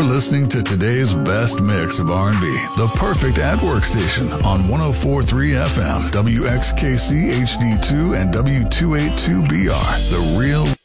listening to today's best mix of R&B, the perfect at-work station on 104.3 FM, WXKC HD2 and W282BR, the real